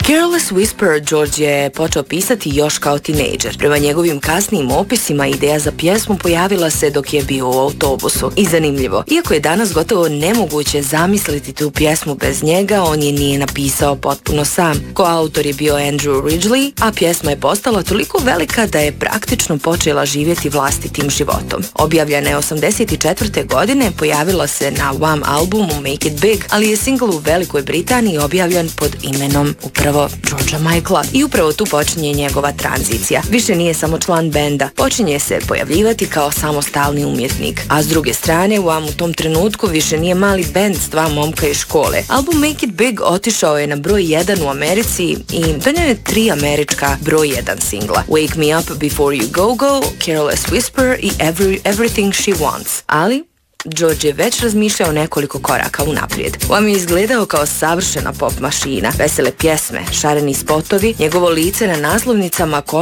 Careless Whisper George je počeo pisati još kao tinejdžer. Prema njegovim kasnijim opisima, ideja za pjesmu pojavila se dok je bio u autobusu. I zanimljivo, iako je danas gotovo nemoguće zamisliti tu pjesmu bez njega, on je nije napisao potpuno sam. Koautor je bio Andrew Ridgeley, a pjesma je postala toliko velika da je praktično počela živjeti vlastitim životom. Objavljena je 1984. godine, pojavila se na Wham albumu Make It Big, ali je singl u Velikoj Britaniji objavljen pod imenom upravo Georgea Michaela. I upravo tu počinje njegova tranzicija. Više nije samo član benda, počinje se pojavljivati kao samostalni umjetnik. A s druge strane, Wham u tom trenutku više nije mali bend s dva momka iz škole. Album Make It Big otišao je na broj 1 u Americi i donio je 3 američka broj 1 singla: Wake Me Up Before You Go Go, Careless Whisper i Everything She Wants. Ali George je već razmišljao nekoliko koraka unaprijed. Wham je izgledao kao savršena pop mašina, vesele pjesme, šareni spotovi, njegovo lice na naslovnicama